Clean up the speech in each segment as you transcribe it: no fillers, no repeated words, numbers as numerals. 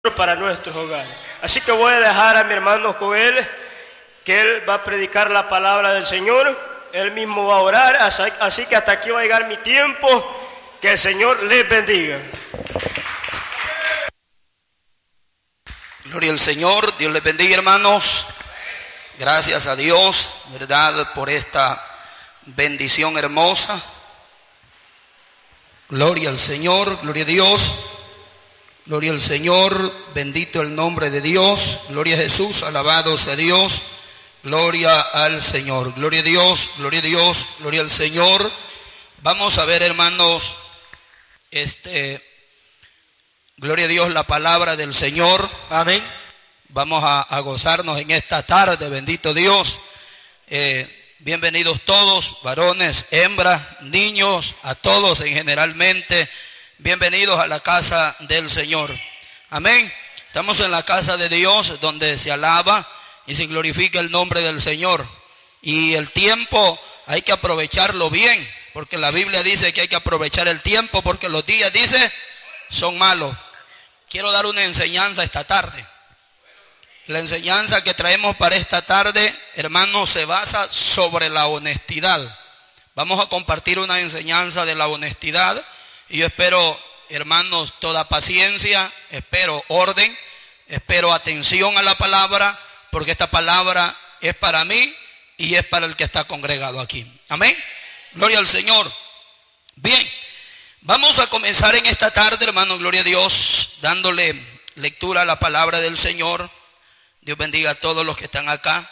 para nuestros hogares. Así que voy a dejar a mi hermano Joel, que él va a predicar la palabra del Señor, él mismo va a orar, así que hasta aquí va a llegar mi tiempo. Que el Señor les bendiga. Gloria al Señor, Dios les bendiga, hermanos. Gracias a Dios, ¿verdad?, por esta bendición hermosa. Gloria al Señor, gloria a Dios. Gloria al Señor, bendito el nombre de Dios. Gloria a Jesús, alabado sea Dios. Gloria al Señor, gloria a Dios, gloria a Dios, gloria al Señor. Vamos a ver, hermanos, gloria a Dios, la palabra del Señor. Amén. Vamos a gozarnos en esta tarde, bendito Dios. Bienvenidos todos, varones, hembras, niños, a todos en generalmente. Bienvenidos a la casa del Señor. Amén. Estamos en la casa de Dios, donde se alaba y se glorifica el nombre del Señor. Y el tiempo hay que aprovecharlo bien, porque la Biblia dice que hay que aprovechar el tiempo, porque los días, dice, son malos. Quiero dar una enseñanza esta tarde. La enseñanza que traemos para esta tarde, hermanos, se basa sobre la honestidad. Vamos a compartir una enseñanza de la honestidad. Y yo espero, hermanos, toda paciencia, espero orden, espero atención a la palabra, porque esta palabra es para mí y es para el que está congregado aquí. Amén. Gloria al Señor. Bien, vamos a comenzar en esta tarde, hermanos, gloria a Dios, dándole lectura a la palabra del Señor. Dios bendiga a todos los que están acá.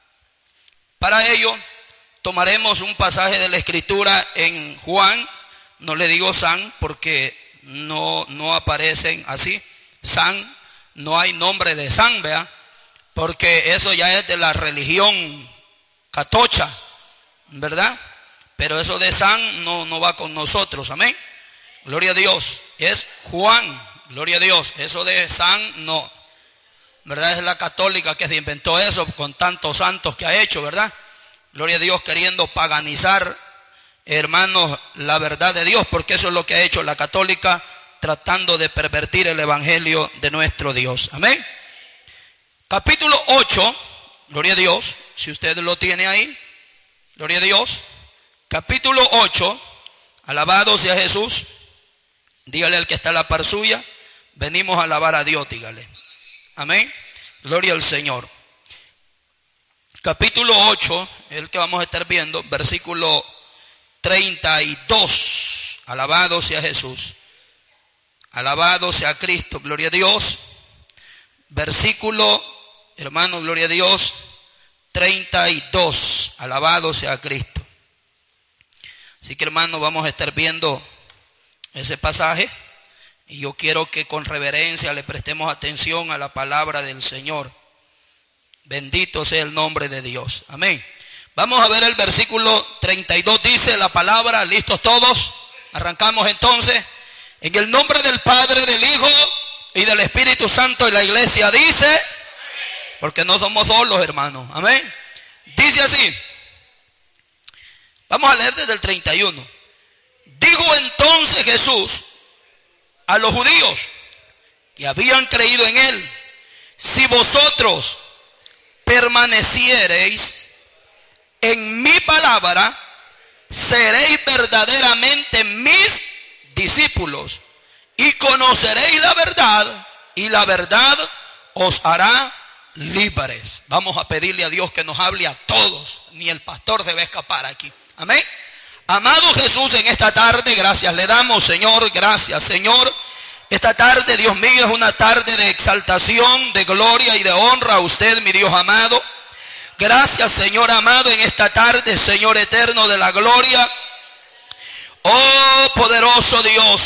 Para ello, tomaremos un pasaje de la Escritura en Juan. No le digo San porque no aparecen así. San, no hay nombre de San, vea, porque eso ya es de la religión catocha, ¿verdad? Pero eso de San no va con nosotros, amén. Gloria a Dios, es Juan, gloria a Dios. Eso de San no, ¿verdad? Es la católica que se inventó eso con tantos santos que ha hecho, ¿verdad? Gloria a Dios, queriendo paganizar, hermanos, la verdad de Dios, porque eso es lo que ha hecho la católica, tratando de pervertir el evangelio de nuestro Dios. Amén. Capítulo 8, gloria a Dios, si usted lo tiene ahí, gloria a Dios. Capítulo 8, alabado sea Jesús. Dígale al que está a la par suya, venimos a alabar a Dios, dígale. Amén. Gloria al Señor. Capítulo 8, el que vamos a estar viendo, versículo 32. Alabado sea Jesús. Alabado sea Cristo, gloria a Dios. Versículo, hermano, gloria a Dios, 32. Alabado sea Cristo. Así que, hermano, vamos a estar viendo ese pasaje. Y yo quiero que con reverencia le prestemos atención a la palabra del Señor. Bendito sea el nombre de Dios. Amén. Vamos a ver el versículo 32, dice la palabra, ¿listos todos? Arrancamos entonces. En el nombre del Padre, del Hijo y del Espíritu Santo, y la iglesia dice, porque no somos solos, hermanos, amén. Dice así, vamos a leer desde el 31. Dijo entonces Jesús a los judíos que habían creído en él: si vosotros permaneciereis en mi palabra, seréis verdaderamente mis discípulos y conoceréis la verdad, y la verdad os hará libres. Vamos a pedirle a Dios que nos hable a todos, ni el pastor se va a escapar aquí. Amén. Amado Jesús, en esta tarde gracias le damos, Señor. Gracias, Señor. Esta tarde, Dios mío, es una tarde de exaltación, de gloria y de honra a usted, mi Dios amado. Gracias, Señor amado, en esta tarde, Señor eterno de la gloria. Oh, poderoso Dios.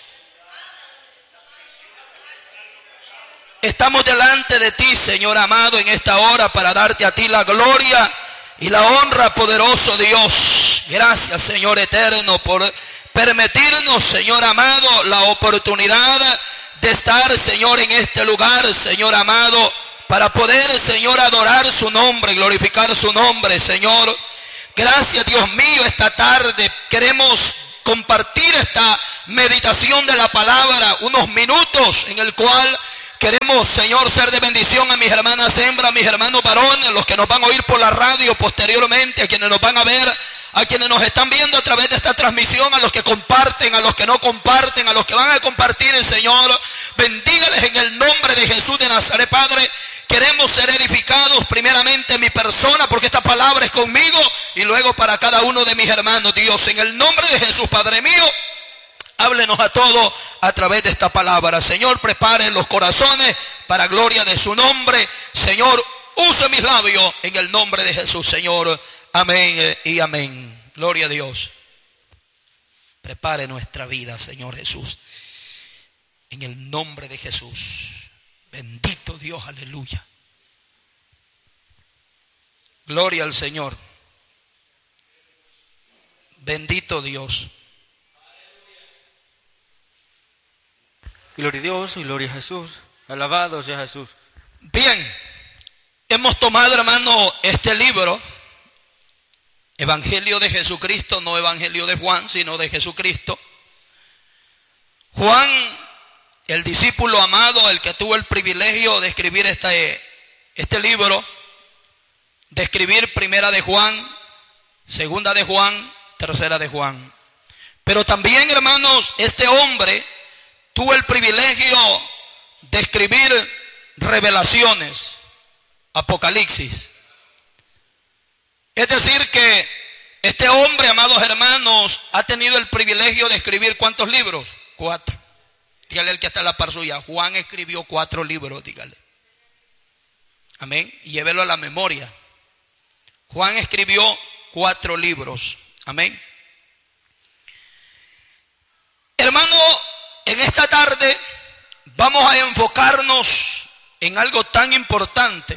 Estamos delante de ti, Señor amado, en esta hora para darte a ti la gloria y la honra, poderoso Dios. Gracias, Señor eterno, por permitirnos, Señor amado, la oportunidad de estar, Señor, en este lugar, Señor amado, para poder, Señor, adorar su nombre, glorificar su nombre, Señor. Gracias, Dios mío, esta tarde queremos compartir esta meditación de la palabra, unos minutos en el cual Queremos, Señor, ser de bendición a mis hermanas hembras, a mis hermanos varones, a los que nos van a oír por la radio posteriormente, a quienes nos van a ver, a quienes nos están viendo a través de esta transmisión, a los que comparten, a los que no comparten, a los que van a compartir, el Señor, bendígales en el nombre de Jesús de Nazaret, Padre. Queremos ser edificados primeramente en mi persona, porque esta palabra es conmigo, y luego para cada uno de mis hermanos. Dios, en el nombre de Jesús, Padre mío, háblenos a todos a través de esta palabra. Señor, prepare los corazones para gloria de su nombre. Señor, use mis labios en el nombre de Jesús, Señor. Amén y amén. Gloria a Dios. Prepare nuestra vida, Señor Jesús, en el nombre de Jesús. Bendito Dios, aleluya. Gloria al Señor. Bendito Dios. Gloria a Dios y gloria a Jesús. Alabado sea Jesús. Bien, hemos tomado, hermano, este libro, Evangelio de Jesucristo, no Evangelio de Juan, sino de Jesucristo. Juan, el discípulo amado, el que tuvo el privilegio de escribir este libro, de escribir primera de Juan, segunda de Juan, tercera de Juan. Pero también, hermanos, este hombre tuvo el privilegio de escribir Revelaciones, Apocalipsis. Es decir que este hombre, amados hermanos, ha tenido el privilegio de escribir ¿cuántos libros? 4. Dígale el que está en la par suya, Juan escribió 4 libros, dígale. Amén. Y llévelo a la memoria. Juan escribió 4 libros. Amén. Hermano, en esta tarde vamos a enfocarnos en algo tan importante.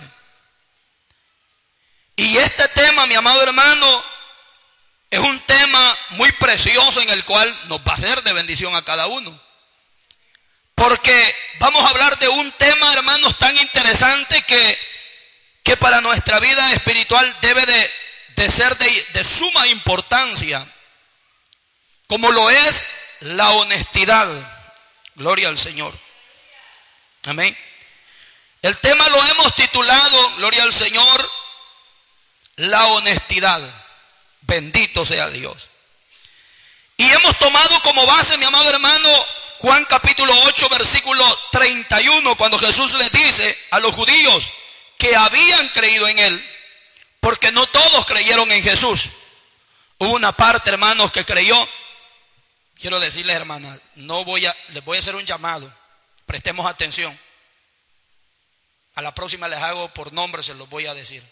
Y este tema, mi amado hermano, es un tema muy precioso en el cual nos va a ser de bendición a cada uno. Porque vamos a hablar de un tema, hermanos, tan interesante que para nuestra vida espiritual debe de ser de suma importancia, como lo es la honestidad. Gloria al Señor. Amén. El tema lo hemos titulado, gloria al Señor, la honestidad. Bendito sea Dios. Y hemos tomado como base, mi amado hermano, Juan capítulo 8, versículo 31, cuando Jesús les dice a los judíos que habían creído en Él, porque no todos creyeron en Jesús. Hubo una parte, hermanos, que creyó. Quiero decirles, hermanas, les voy a hacer un llamado. Prestemos atención. A la próxima les hago por nombre, se los voy a decir.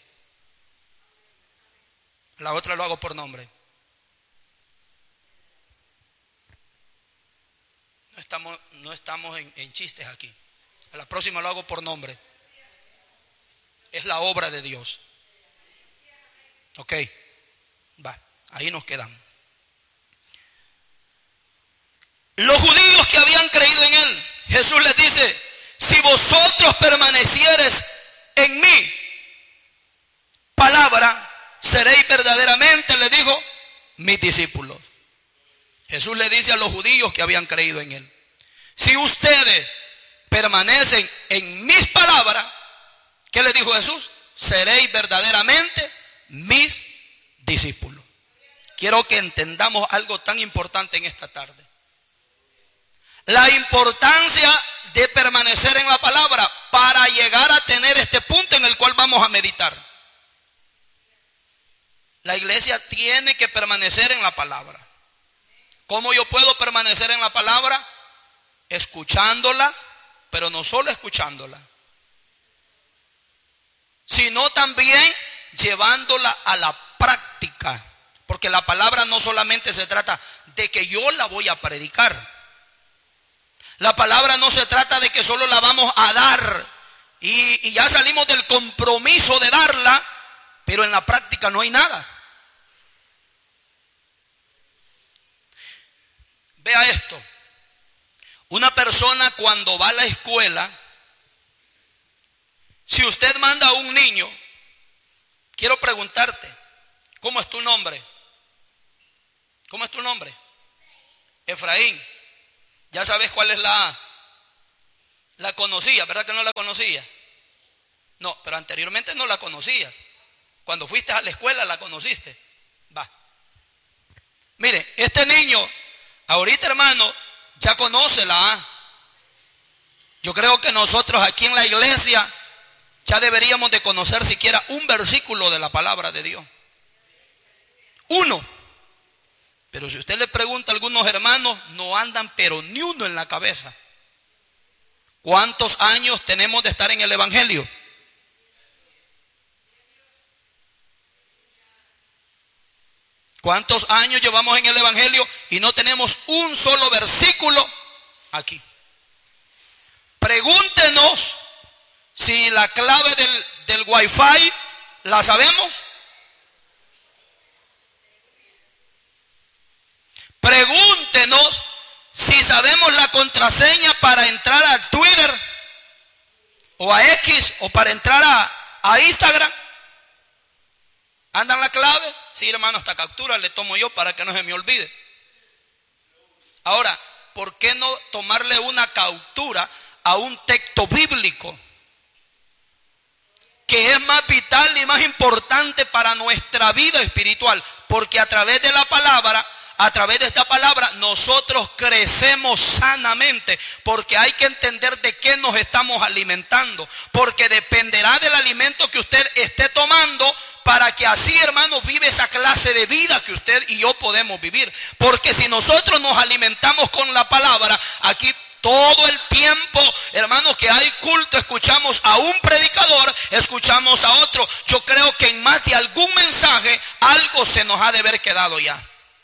A la otra lo hago por nombre. No estamos en chistes aquí. A la próxima lo hago por nombre. Es la obra de Dios. Ok, va, ahí nos quedamos. Los judíos que habían creído en Él, Jesús les dice: si vosotros permaneciereis en mi palabra, seréis verdaderamente, le dijo, mis discípulos. Jesús le dice a los judíos que habían creído en Él: si ustedes permanecen en mis palabras, ¿qué le dijo Jesús? Seréis verdaderamente mis discípulos. Quiero que entendamos algo tan importante en esta tarde. La importancia de permanecer en la palabra para llegar a tener este punto en el cual vamos a meditar. La iglesia tiene que permanecer en la palabra. ¿Cómo yo puedo permanecer en la palabra? Escuchándola, pero no solo escuchándola, sino también llevándola a la práctica. Porque la palabra no solamente se trata de que yo la voy a predicar. La palabra no se trata de que solo la vamos a dar y ya salimos del compromiso de darla, pero en la práctica no hay nada. Vea esto. Una persona cuando va a la escuela, si usted manda a un niño, quiero preguntarte, ¿cómo es tu nombre? ¿Cómo es tu nombre? Efraín. Ya sabes cuál es la La conocías, ¿verdad que no la conocías? No, pero anteriormente no la conocías. Cuando fuiste a la escuela la conociste. Va. Mire, este niño, ahorita hermano, ya conoce la A. Yo creo que nosotros aquí en la iglesia ya deberíamos de conocer siquiera un versículo de la palabra de Dios. Uno. Pero si usted le pregunta a algunos hermanos, no andan pero ni uno en la cabeza. ¿Cuántos años tenemos de estar en el evangelio? ¿Cuántos años llevamos en el evangelio y no tenemos un solo versículo aquí? Pregúntenos si la clave del Wi-Fi la sabemos. Pregúntenos si sabemos la contraseña para entrar a Twitter o a X o para entrar a Instagram. ¿Andan la clave? Sí, hermano, esta captura le tomo yo para que no se me olvide. Ahora, ¿por qué no tomarle una captura a un texto bíblico que es más vital y más importante para nuestra vida espiritual? Porque a través de la palabra, a través de esta palabra, nosotros crecemos sanamente, porque hay que entender de qué nos estamos alimentando, porque dependerá del alimento que usted esté tomando para que así, hermano, vive esa clase de vida que usted y yo podemos vivir. Porque si nosotros nos alimentamos con la palabra, aquí todo el tiempo, hermanos, que hay culto, escuchamos a un predicador, escuchamos a otro. Yo creo que en más de algún mensaje algo se nos ha de haber quedado ya.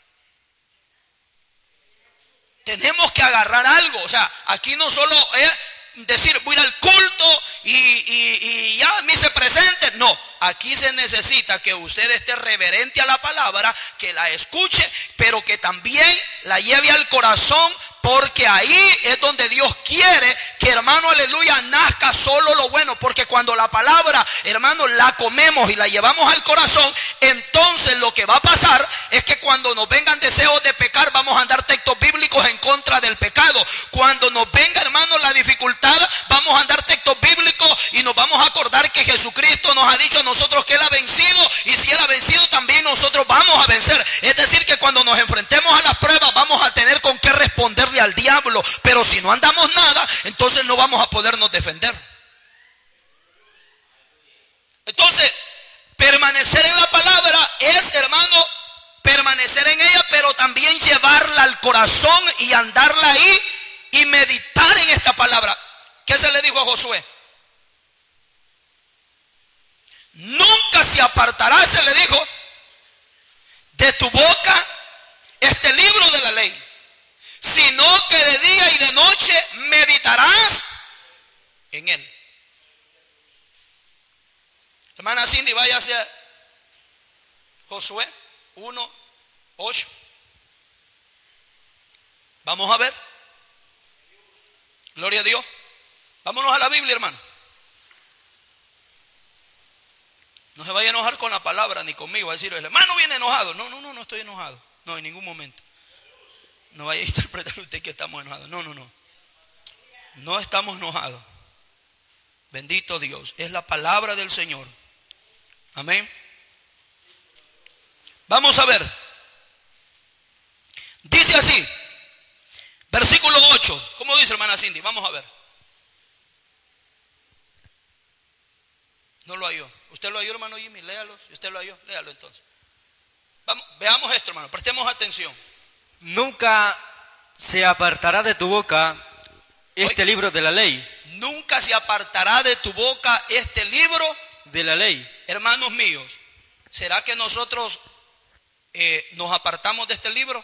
Tenemos que agarrar algo. O sea, aquí no solo es decir voy a ir al culto y ya me hice presente. No, aquí se necesita que usted esté reverente a la palabra, que la escuche, pero que también la lleve al corazón, porque ahí es donde Dios quiere que, hermano, aleluya, nazca solo lo bueno. Porque cuando la palabra, hermano, la comemos y la llevamos al corazón, entonces lo que va a pasar es que cuando nos vengan deseos de pecar, vamos a andar textos bíblicos en contra del pecado. Cuando nos venga, hermano, la dificultad, vamos a andar textos bíblicos y nos vamos a acordar que Jesucristo nos ha dicho a nosotros que Él ha vencido, y si Él ha vencido, también nosotros vamos a vencer. Es decir, que cuando nos enfrentemos a las pruebas, vamos a tener con qué responderle al diablo. Pero si no andamos nada, entonces no vamos a podernos defender. Entonces, permanecer en la palabra es, hermano, permanecer en ella, pero también llevarla al corazón y andarla ahí y meditar en esta palabra. ¿Qué se le dijo a Josué? Nunca se apartará, se le dijo, de tu boca este libro de la ley, sino que de día y de noche meditarás en él. Hermana Cindy, vaya hacia Josué 1:8. Vamos a ver. Gloria a Dios. Vámonos a la Biblia, hermano. No se vaya a enojar con la palabra ni conmigo. A decir, el hermano viene enojado. No estoy enojado. No, en ningún momento. No vaya a interpretar usted que estamos enojados. No. No estamos enojados. Bendito Dios. Es la palabra del Señor. Amén. Vamos a ver. Dice así. Versículo 8. ¿Cómo dice, hermana Cindy? Vamos a ver. No lo halló. ¿Usted lo halló, hermano Jimmy? Léalo. Si usted lo halló, léalo entonces. Vamos, veamos esto, hermano. Prestemos atención. Nunca se apartará de tu boca este libro de la ley. Nunca se apartará de tu boca este libro de la ley. Hermanos míos, ¿será que nosotros nos apartamos de este libro?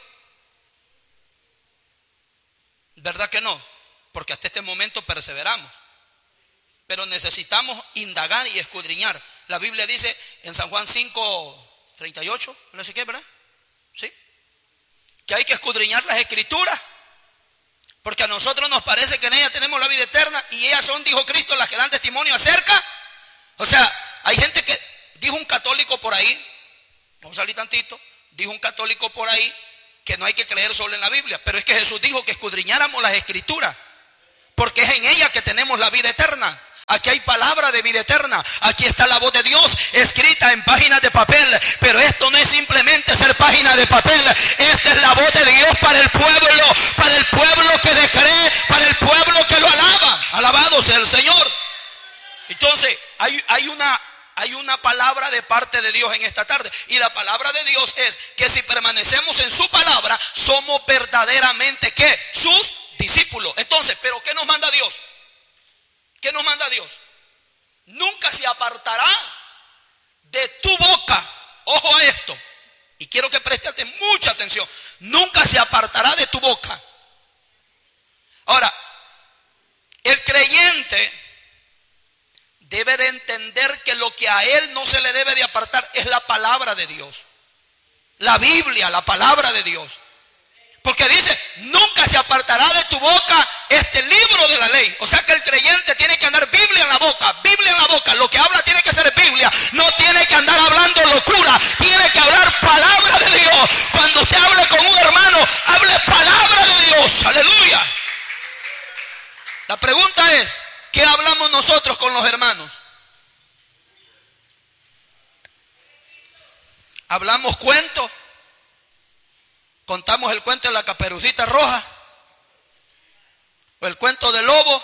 ¿Verdad que no? Porque hasta este momento perseveramos. Pero necesitamos indagar y escudriñar. La Biblia dice en San Juan 5:38, no sé qué, ¿verdad? ¿Sí? Que hay que escudriñar las escrituras, porque a nosotros nos parece que en ellas tenemos la vida eterna, y ellas son, dijo Cristo, las que dan testimonio acerca. O sea, hay gente que, dijo un católico por ahí, vamos a salir tantito, dijo un católico por ahí que no hay que creer solo en la Biblia, pero es que Jesús dijo que escudriñáramos las escrituras, porque es en ella que tenemos la vida eterna. Aquí hay palabra de vida eterna. Aquí está la voz de Dios escrita en páginas de papel. Pero esto no es simplemente ser página de papel. Esta es la voz de Dios para el pueblo que le cree, para el pueblo que lo alaba. Alabado sea el Señor. Entonces, hay una palabra de parte de Dios en esta tarde. Y la palabra de Dios es que si permanecemos en su palabra, somos verdaderamente, ¿qué? Sus discípulos. Entonces, ¿pero qué nos manda Dios? ¿Qué nos manda Dios? Nunca se apartará de tu boca. Ojo a esto. Y quiero que prestes mucha atención. Nunca se apartará de tu boca. Ahora, el creyente debe de entender que lo que a él no se le debe de apartar es la palabra de Dios. La Biblia, la palabra de Dios. Porque dice, nunca se apartará de tu boca este libro de la ley. O sea que el creyente tiene que andar Biblia en la boca, Biblia en la boca. Lo que habla tiene que ser Biblia. No tiene que andar hablando locura. Tiene que hablar palabra de Dios. Cuando usted hable con un hermano, hable palabra de Dios. Aleluya. La pregunta es, ¿qué hablamos nosotros con los hermanos? ¿Hablamos cuentos? ¿Contamos el cuento de la Caperucita Roja? ¿O el cuento del lobo?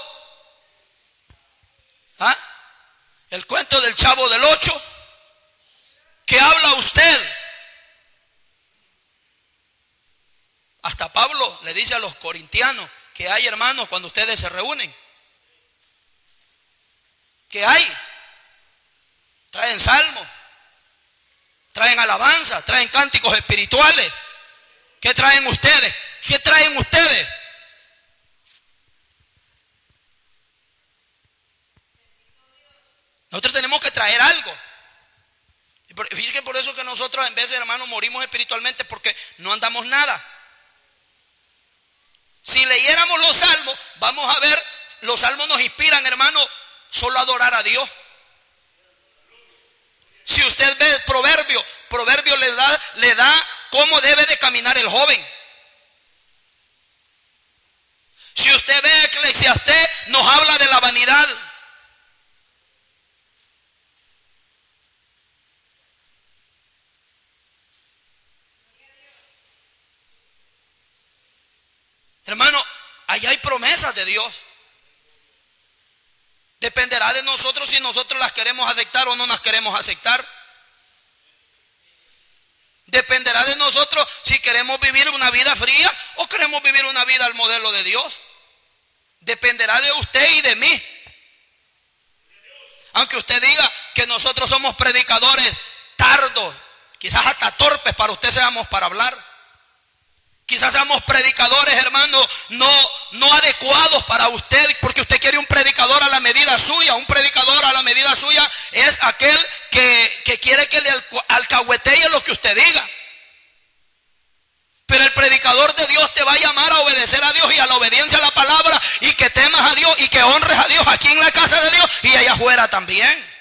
¿Ah? ¿El cuento del Chavo del Ocho? ¿Qué habla usted? Hasta Pablo le dice a los corintianos que hay, hermanos, cuando ustedes se reúnen. ¿Qué hay? Traen salmos, traen alabanza, traen cánticos espirituales. ¿Qué traen ustedes? ¿Qué traen ustedes? Nosotros tenemos que traer algo. Fíjense que por eso que nosotros en veces, hermanos, morimos espiritualmente, porque no andamos nada. Si leyéramos los salmos, vamos a ver, los salmos nos inspiran, hermano, solo a adorar a Dios. Si usted ve Proverbio le da cómo debe de caminar el joven. Si usted ve Eclesiastés, nos habla de la vanidad. Hermano, ahí hay promesas de Dios. Dependerá de nosotros si nosotros las queremos aceptar o no las queremos aceptar. Dependerá de nosotros si queremos vivir una vida fría o queremos vivir una vida al modelo de Dios. Dependerá de usted y de mí. Aunque usted diga que nosotros somos predicadores tardos, quizás hasta torpes para usted seamos para hablar. Quizás seamos predicadores, hermano, no adecuados para usted, porque usted quiere un predicador a la medida suya. Un predicador a la medida suya es aquel que quiere que le alcahuetee lo que usted diga. Pero el predicador de Dios te va a llamar a obedecer a Dios y a la obediencia a la palabra, y que temas a Dios y que honres a Dios aquí en la casa de Dios y allá afuera también.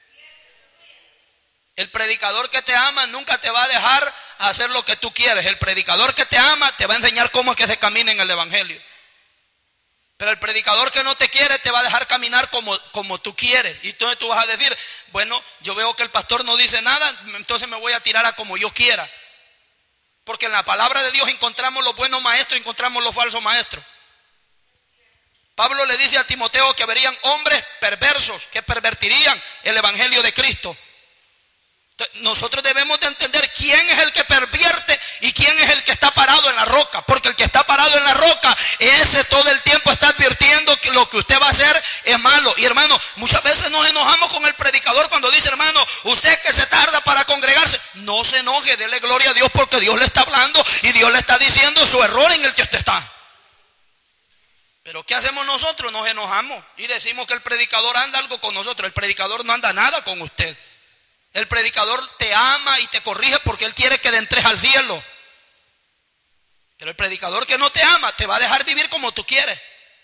El predicador que te ama nunca te va a dejar hacer lo que tú quieres. El predicador que te ama te va a enseñar cómo es que se camina en el evangelio. Pero el predicador que no te quiere te va a dejar caminar como tú quieres. Y entonces tú vas a decir, bueno, yo veo que el pastor no dice nada, entonces me voy a tirar a como yo quiera. Porque en la palabra de Dios encontramos los buenos maestros y encontramos los falsos maestros. Pablo le dice a Timoteo que habrían hombres perversos que pervertirían el evangelio de Cristo. Nosotros debemos de entender quién es el que pervierte y quién es el que está parado en la roca. Porque el que está parado en la roca, ese todo el tiempo está advirtiendo que lo que usted va a hacer es malo. Y hermano, muchas veces nos enojamos con el predicador cuando dice, hermano, usted que se tarda para congregarse. No se enoje, dele gloria a Dios, porque Dios le está hablando y Dios le está diciendo su error en el que usted está. Pero ¿qué hacemos nosotros? Nos enojamos y decimos que el predicador anda algo con nosotros. El predicador no anda nada con usted. El predicador te ama y te corrige porque él quiere que entres al cielo. Pero el predicador que no te ama te va a dejar vivir como tú quieres.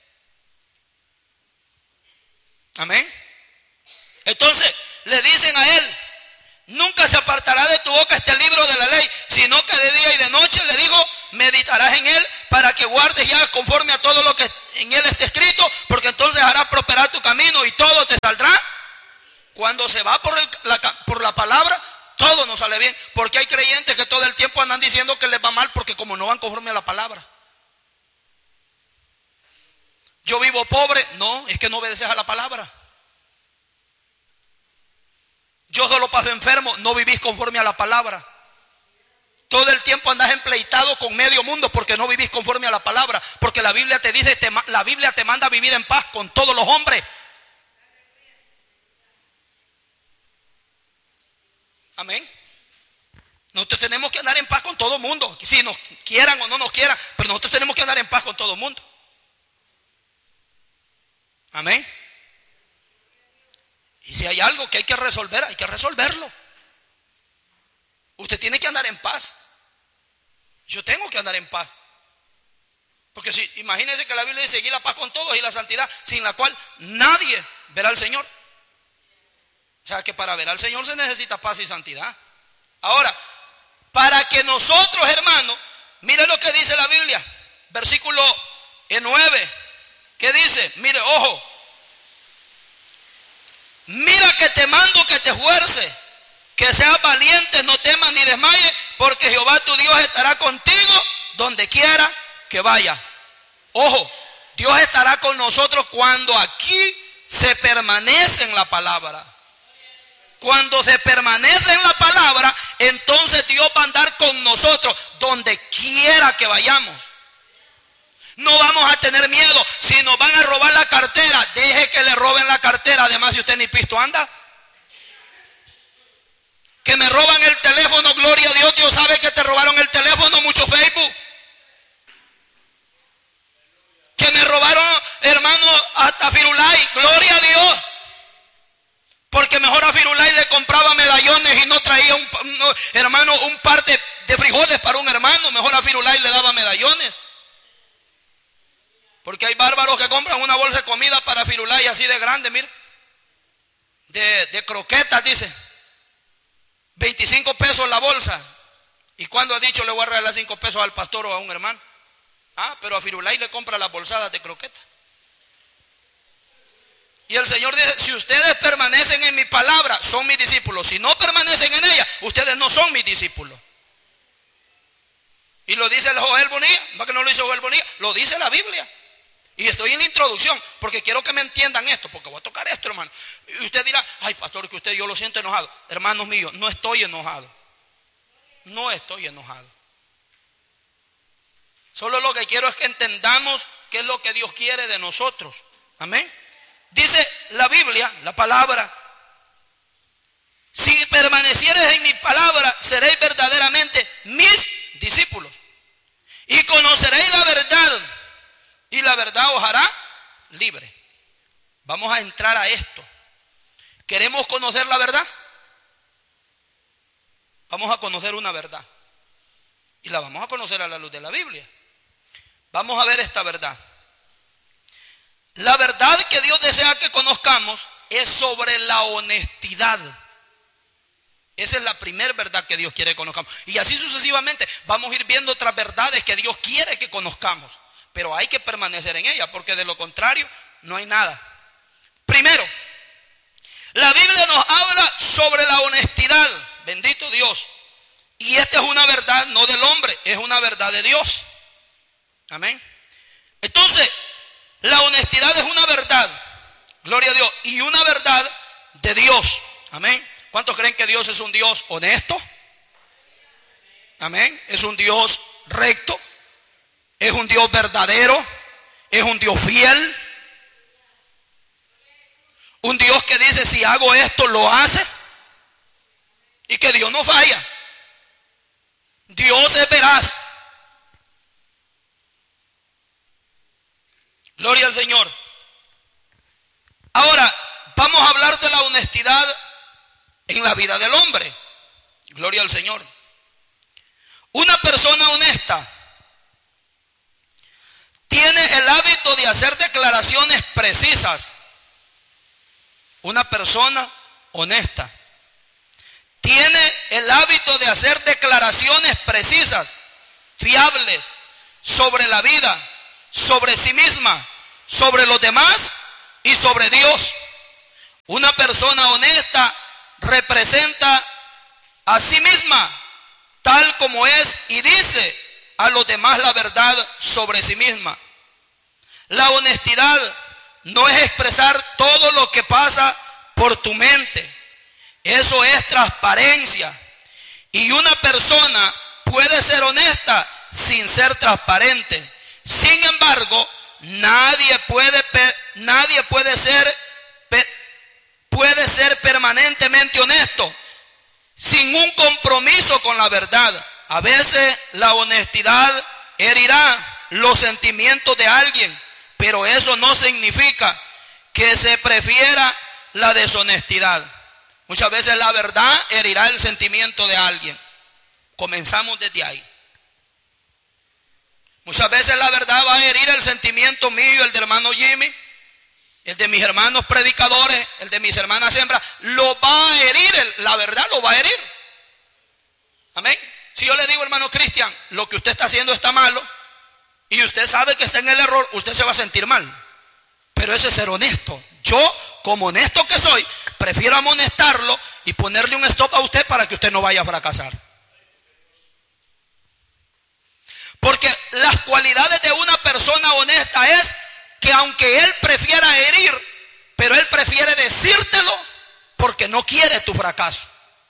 Amén. Entonces le dicen a él, nunca se apartará de tu boca este libro de la ley, sino que de día y de noche, le digo, meditarás en él para que guardes y hagas conforme a todo lo que en él está escrito, porque entonces harás prosperar tu camino y todo te saldrá. Cuando se va por la palabra, todo nos sale bien, porque hay creyentes que todo el tiempo andan diciendo que les va mal porque como no van conforme a la palabra. Yo vivo pobre, no, es que no obedeces a la palabra. Yo solo paso enfermo, no vivís conforme a la palabra. Todo el tiempo andás empleitado con medio mundo porque no vivís conforme a la palabra, porque la Biblia te dice, la Biblia te manda a vivir en paz con todos los hombres. Amén. Nosotros tenemos que andar en paz con todo el mundo, si nos quieran o no nos quieran, pero nosotros tenemos que andar en paz con todo el mundo. Amén. Y si hay algo que hay que resolver, hay que resolverlo. Usted tiene que andar en paz. Yo tengo que andar en paz. Porque si, imagínense que la Biblia dice seguir la paz con todos y la santidad, sin la cual nadie verá al Señor. O sea que para ver al Señor se necesita paz y santidad. Ahora, para que nosotros, hermanos, mire lo que dice la Biblia, versículo 9, ¿qué dice? Mire, ojo, mira que te mando que te esfuerces, que seas valiente, no temas ni desmayes, porque Jehová tu Dios estará contigo donde quiera que vaya. Ojo, Dios estará con nosotros cuando aquí se permanece en la palabra. Cuando se permanece en la palabra, entonces Dios va a andar con nosotros donde quiera que vayamos. No vamos a tener miedo. Si nos van a robar la cartera, deje que le roben la cartera. Además, si usted ni pisto anda. Que me roban el teléfono, gloria a Dios. Dios sabe que te robaron el teléfono, mucho Facebook. Que me robaron, hermano, hasta Firulai, gloria a Dios. Porque mejor a Firulai le compraba medallones y no traía hermano, un par de frijoles para un hermano. Mejor a Firulai le daba medallones. Porque hay bárbaros que compran una bolsa de comida para Firulai así de grande, mire. De croquetas, dice. 25 pesos la bolsa. ¿Y cuando ha dicho le voy a regalar 5 pesos al pastor o a un hermano? Ah, pero a Firulai le compra las bolsadas de croquetas. Y el Señor dice, si ustedes permanecen en mi palabra, son mis discípulos. Si no permanecen en ella, ustedes no son mis discípulos. Y lo dice el Joel Bonilla, no que no lo dice Joel Bonilla, lo dice la Biblia. Y estoy en la introducción, porque quiero que me entiendan esto, porque voy a tocar esto, hermano. Y usted dirá, ay, pastor, que usted, yo lo siento enojado. Hermanos míos, no estoy enojado. No estoy enojado. Solo lo que quiero es que entendamos qué es lo que Dios quiere de nosotros. Amén. Dice la Biblia, la palabra, si permaneciereis en mi palabra, seréis verdaderamente mis discípulos. Y conoceréis la verdad, y la verdad os hará libre. Vamos a entrar a esto. ¿Queremos conocer la verdad? Vamos a conocer una verdad. Y la vamos a conocer a la luz de la Biblia. Vamos a ver esta verdad. La verdad que Dios desea que conozcamos es sobre la honestidad. Esa es la primera verdad que Dios quiere que conozcamos. Y así sucesivamente vamos a ir viendo otras verdades que Dios quiere que conozcamos. Pero hay que permanecer en ella, porque de lo contrario no hay nada. Primero, la Biblia nos habla sobre la honestidad. Bendito Dios. Y esta es una verdad no del hombre, es una verdad de Dios. Amén. Entonces, la honestidad es una verdad, gloria a Dios, y una verdad de Dios. Amén. ¿Cuántos creen que Dios es un Dios honesto? Amén. Es un Dios recto, es un Dios verdadero, es un Dios fiel. Un Dios que dice, si hago esto, lo hace. Y que Dios no falla. Dios es veraz. Gloria al Señor. Ahora, vamos a hablar de la honestidad en la vida del hombre. Gloria al Señor. Una persona honesta tiene el hábito de hacer declaraciones precisas. Una persona honesta tiene el hábito de hacer declaraciones precisas, fiables, sobre la vida, sobre sí misma, sobre los demás y sobre Dios. Una persona honesta representa a sí misma tal como es y dice a los demás la verdad sobre sí misma. La honestidad no es expresar todo lo que pasa por tu mente. Eso es transparencia. Y una persona puede ser honesta sin ser transparente. Sin embargo, nadie puede ser permanentemente honesto sin un compromiso con la verdad. A veces la honestidad herirá los sentimientos de alguien, pero eso no significa que se prefiera la deshonestidad. Muchas veces la verdad herirá el sentimiento de alguien. Comenzamos desde ahí. Muchas veces la verdad va a herir el sentimiento mío, el del hermano Jimmy, el de mis hermanos predicadores, el de mis hermanas hembras. Lo va a herir, la verdad lo va a herir. Amén. Si yo le digo, hermano Cristian, lo que usted está haciendo está malo, y usted sabe que está en el error, usted se va a sentir mal. Pero eso es ser honesto. Yo, como honesto que soy, prefiero amonestarlo y ponerle un stop a usted para que usted no vaya a fracasar. Porque las cualidades de una persona honesta es que aunque él prefiera herir, pero él prefiere decírtelo porque no quiere tu fracaso.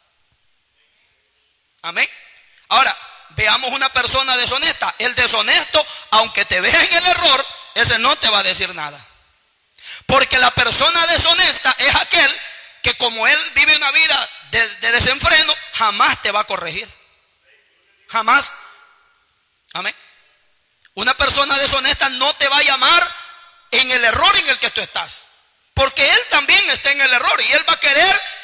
Amén. Ahora, veamos una persona deshonesta. El deshonesto, aunque te vea en el error, ese no te va a decir nada. Porque la persona deshonesta es aquel que, como él vive una vida de desenfreno, jamás te va a corregir. Jamás. Amén. Una persona deshonesta no te va a llamar en el error en el que tú estás, porque él también está en el error y él va a querer